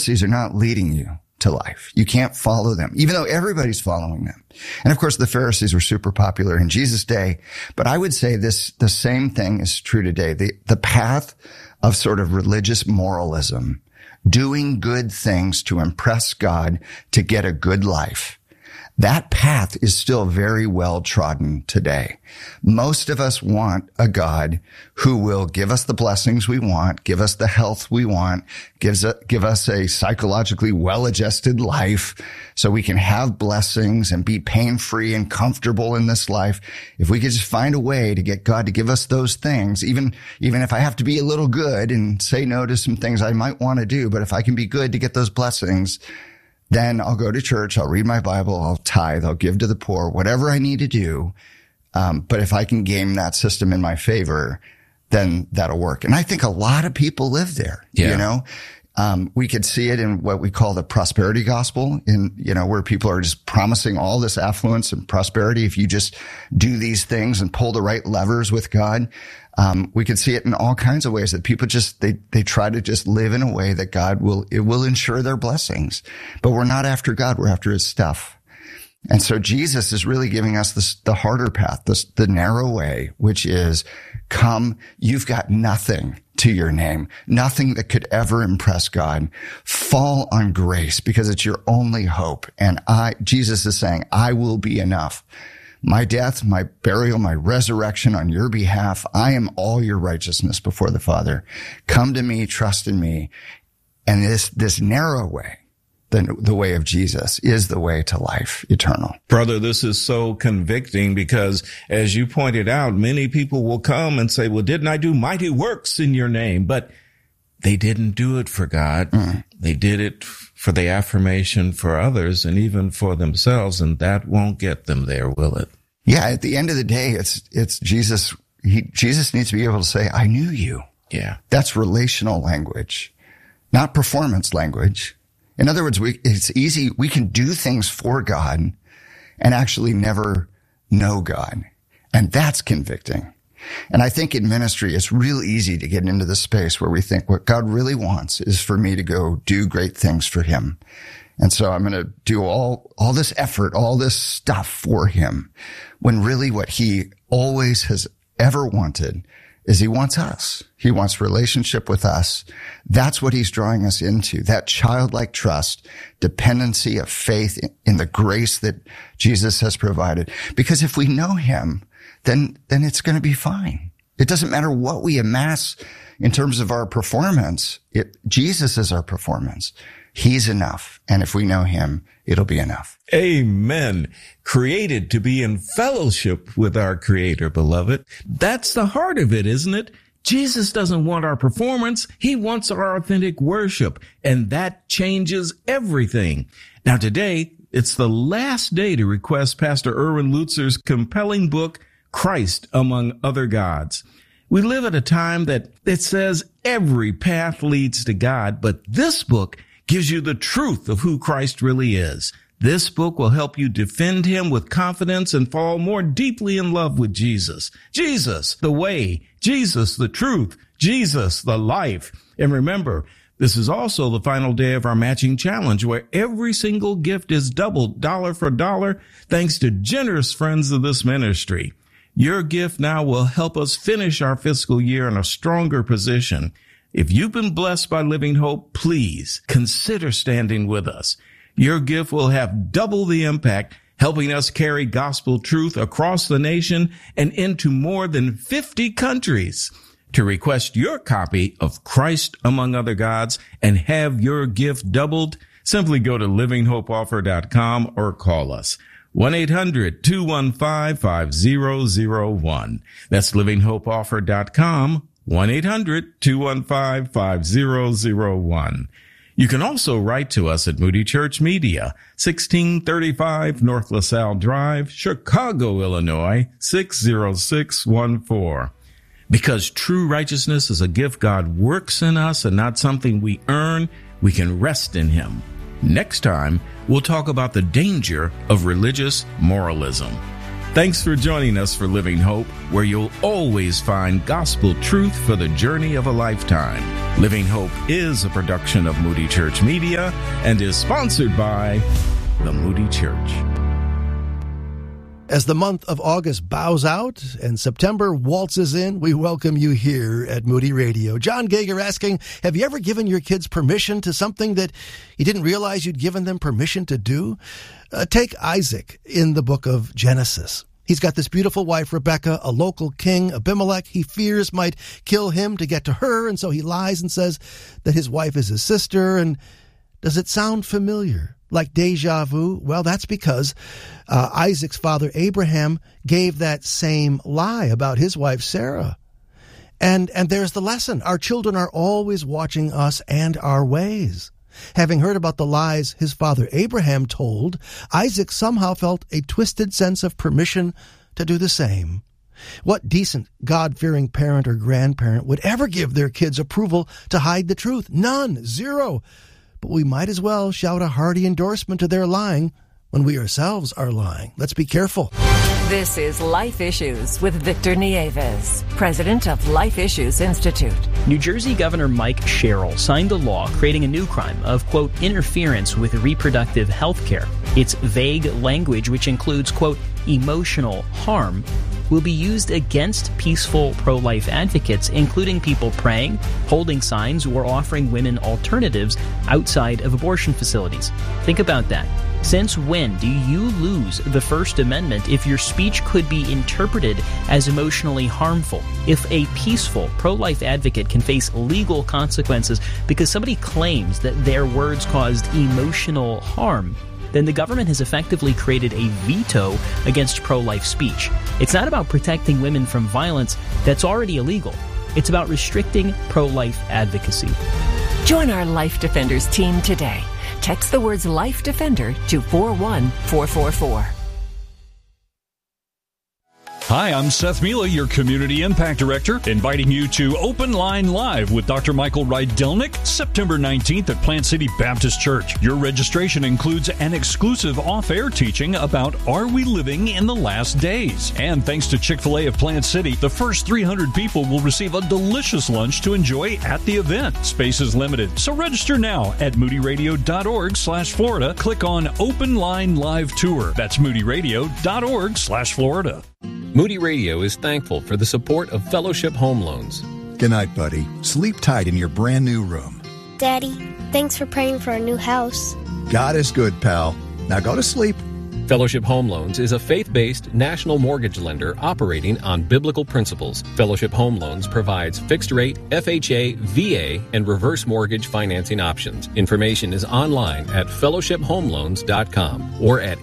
Pharisees are not leading you to life. You can't follow them, even though everybody's following them. And of course, the Pharisees were super popular in Jesus' day. But I would say the same thing is true today. The path of sort of religious moralism, doing good things to impress God, to get a good life, that path is still very well trodden today. Most of us want a God who will give us the blessings we want, give us the health we want, give us a psychologically well-adjusted life so we can have blessings and be pain-free and comfortable in this life. If we could just find a way to get God to give us those things, even if I have to be a little good and say no to some things I might want to do, but if I can be good to get those blessings, then I'll go to church, I'll read my Bible, I'll tithe, I'll give to the poor, whatever I need to do. But if I can game that system in my favor, then that'll work. And I think a lot of people live there, you know. We could see it in what we call the prosperity gospel, where people are just promising all this affluence and prosperity if you just do these things and pull the right levers with God. We could see it in all kinds of ways that people just, they try to just live in a way that God will ensure their blessings. But we're not after God, we're after his stuff. And so Jesus is really giving us the harder path, the narrow way, which is come, you've got nothing to your name, nothing that could ever impress God. Fall on grace because it's your only hope. And Jesus is saying, I will be enough. My death, my burial, my resurrection on your behalf, I am all your righteousness before the Father. Come to me, trust in me. And this narrow way, the way of Jesus, is the way to life eternal. Brother, this is so convicting because, as you pointed out, many people will come and say, well, didn't I do mighty works in your name? But they didn't do it for God. They did it for the affirmation for others and even for themselves, and that won't get them there, will it? Yeah, at the end of the day, it's Jesus. Jesus needs to be able to say, I knew you. Yeah. That's relational language, not performance language. In other words, it's easy. We can do things for God and actually never know God. And that's convicting. And I think in ministry, it's real easy to get into the space where we think what God really wants is for me to go do great things for him. And so I'm going to do all this effort, all this stuff for him, when really what he always has ever wanted is he wants us. He wants relationship with us. That's what he's drawing us into, that childlike trust, dependency of faith in the grace that Jesus has provided. Because if we know him, then it's going to be fine. It doesn't matter what we amass in terms of our performance. Jesus is our performance. He's enough. And if we know him, it'll be enough. Amen. Created to be in fellowship with our Creator, beloved. That's the heart of it, isn't it? Jesus doesn't want our performance. He wants our authentic worship. And that changes everything. Now, today, it's the last day to request Pastor Erwin Lutzer's compelling book, Christ Among Other Gods. We live at a time that it says every path leads to God, but this book gives you the truth of who Christ really is. This book will help you defend him with confidence and fall more deeply in love with Jesus. Jesus, the way. Jesus, the truth. Jesus, the life. And remember, this is also the final day of our matching challenge, where every single gift is doubled dollar for dollar, thanks to generous friends of this ministry. Your gift now will help us finish our fiscal year in a stronger position. If you've been blessed by Living Hope, please consider standing with us. Your gift will have double the impact, helping us carry gospel truth across the nation and into more than 50 countries. To request your copy of Christ Among Other Gods and have your gift doubled, simply go to livinghopeoffer.com or call us. 1-800-215-5001. That's livinghopeoffer.com. 1-800-215-5001. You can also write to us at Moody Church Media, 1635 North LaSalle Drive, Chicago, Illinois, 60614. Because true righteousness is a gift God works in us and not something we earn, we can rest in him. Next time, we'll talk about the danger of religious moralism. Thanks for joining us for Living Hope, where you'll always find gospel truth for the journey of a lifetime. Living Hope is a production of Moody Church Media and is sponsored by the Moody Church. As the month of August bows out and September waltzes in, we welcome you here at Moody Radio. John Gager asking, have you ever given your kids permission to something that you didn't realize you'd given them permission to do? Take Isaac in the book of Genesis. He's got this beautiful wife, Rebekah, a local king, Abimelech, he fears might kill him to get to her, and so he lies and says that his wife is his sister. And does it sound familiar? Like deja vu? Well, that's because Isaac's father, Abraham, gave that same lie about his wife, Sarah. And there's the lesson. Our children are always watching us and our ways. Having heard about the lies his father Abraham told, Isaac somehow felt a twisted sense of permission to do the same. What decent, God-fearing parent or grandparent would ever give their kids approval to hide the truth? None. Zero. But we might as well shout a hearty endorsement to their lying when we ourselves are lying. Let's be careful. This is Life Issues with Victor Nieves, president of Life Issues Institute. New Jersey Governor Mike Sherrill signed a law creating a new crime of, quote, interference with reproductive health care. Its vague language, which includes, quote, emotional harm, will be used against peaceful pro-life advocates, including people praying, holding signs, or offering women alternatives outside of abortion facilities. Think about that. Since when do you lose the First Amendment if your speech could be interpreted as emotionally harmful? If a peaceful pro-life advocate can face legal consequences because somebody claims that their words caused emotional harm, then the government has effectively created a veto against pro-life speech. It's not about protecting women from violence that's already illegal. It's about restricting pro-life advocacy. Join our Life Defenders team today. Text the words Life Defender to 41444. Hi, I'm Seth Mila, your Community Impact Director, inviting you to Open Line Live with Dr. Michael Rydelnik, September 19th at Plant City Baptist Church. Your registration includes an exclusive off-air teaching about Are We Living in the Last Days? And thanks to Chick-fil-A of Plant City, the first 300 people will receive a delicious lunch to enjoy at the event. Space is limited, so register now at moodyradio.org/Florida. Click on Open Line Live Tour. That's moodyradio.org/Florida. Moody Radio is thankful for the support of Fellowship Home Loans. Good night, buddy. Sleep tight in your brand new room. Daddy, thanks for praying for our new house. God is good, pal. Now go to sleep. Fellowship Home Loans is a faith-based national mortgage lender operating on biblical principles. Fellowship Home Loans provides fixed-rate, FHA, VA, and reverse mortgage financing options. Information is online at fellowshiphomeloans.com or at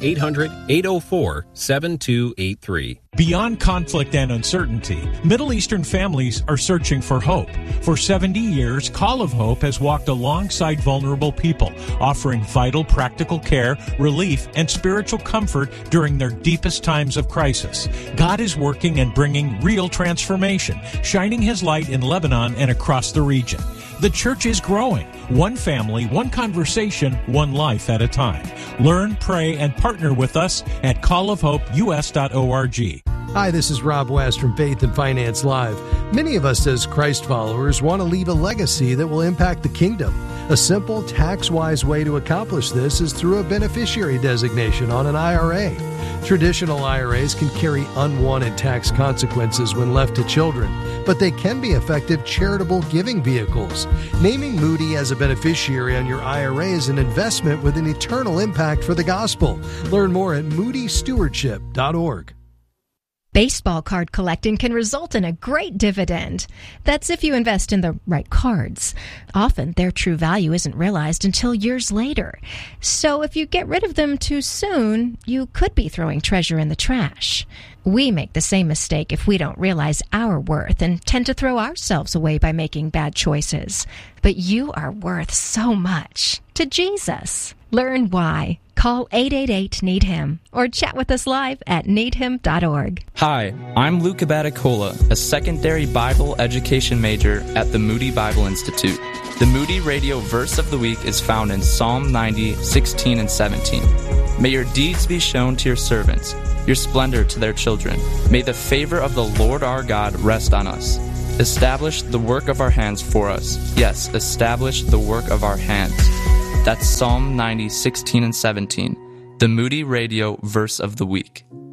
800-804-7283. Beyond conflict and uncertainty, Middle Eastern families are searching for hope. For 70 years, Call of Hope has walked alongside vulnerable people, offering vital practical care, relief, and spiritual comfort during their deepest times of crisis. God is working and bringing real transformation, shining His light in Lebanon and across the region. The church is growing. One family, one conversation, one life at a time. Learn, pray, and partner with us at callofhopeus.org. Hi, this is Rob West from Faith and Finance Live. Many of us as Christ followers want to leave a legacy that will impact the kingdom. A simple, tax-wise way to accomplish this is through a beneficiary designation on an IRA. Traditional IRAs can carry unwanted tax consequences when left to children, but they can be effective charitable giving vehicles. Naming Moody as a beneficiary on your IRA is an investment with an eternal impact for the gospel. Learn more at moodystewardship.org. Baseball card collecting can result in a great dividend. That's if you invest in the right cards. Often, their true value isn't realized until years later. So if you get rid of them too soon, you could be throwing treasure in the trash. We make the same mistake if we don't realize our worth and tend to throw ourselves away by making bad choices. But you are worth so much to Jesus. Learn why. Call 888-NEED-HIM or chat with us live at needhim.org. Hi, I'm Luke Abaticola, a secondary Bible education major at the Moody Bible Institute. The Moody Radio verse of the week is found in Psalm 90, 16 and 17. May your deeds be shown to your servants, your splendor to their children. May the favor of the Lord our God rest on us. Establish the work of our hands for us. Yes, establish the work of our hands. That's Psalm 90, 16 and 17, the Moody Radio verse of the week.